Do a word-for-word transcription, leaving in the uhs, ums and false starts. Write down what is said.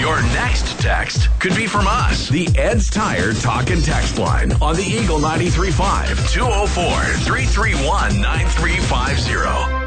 Your next text could be from us. The Ed's Tire Talk and Text line on the Eagle ninety-three point five, two oh four, three three one, nine three five zero.